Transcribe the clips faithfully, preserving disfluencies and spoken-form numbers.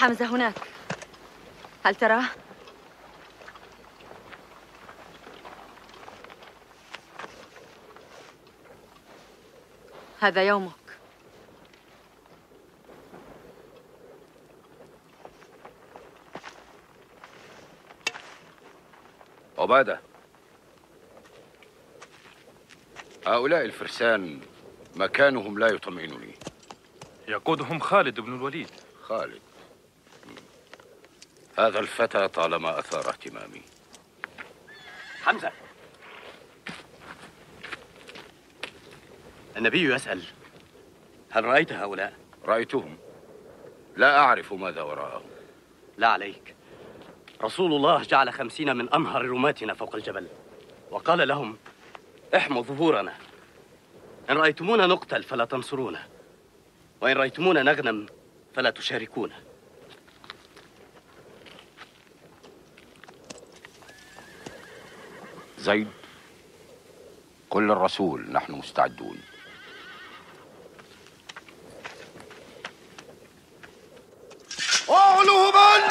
حمزة هناك، هل تراه؟ هذا يومك. عبادة، هؤلاء الفرسان مكانهم لا يطمئنني. يقودهم خالد بن الوليد. خالد؟ هذا الفتى طالما أثار اهتمامي. حمزة، النبي يسأل: هل رأيت هؤلاء؟ رأيتهم، لا أعرف ماذا وراءهم. لا عليك، رسول الله جعل خمسين من أمهر رماتنا فوق الجبل وقال لهم: احموا ظهورنا، إن رأيتمونا نقتل فلا تنصرونا، وإن رأيتمونا نغنم فلا تشاركونا. زيد، قل للرسول نحن مستعدون. اعلو هبل!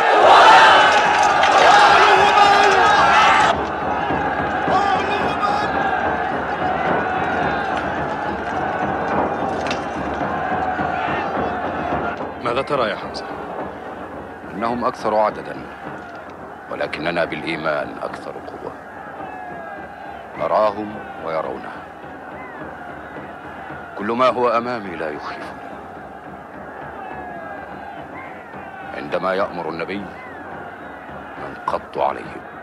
ماذا ترى يا حمزة؟ إنهم أكثر عددا، ولكننا بالإيمان أكثر قوة. نراهم ويرونها. كل ما هو أمامي لا يخيفني. عندما يأمر النبي ننقض عليهم.